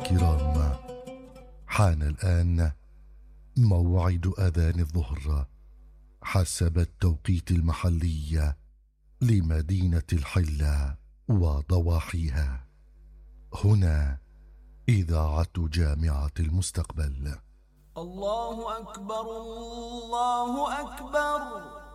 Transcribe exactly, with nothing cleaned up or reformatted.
الكرام، حان الآن موعد أذان الظهر حسب التوقيت المحلي لمدينة الحلة وضواحيها. هنا إذاعة جامعة المستقبل. الله أكبر الله أكبر.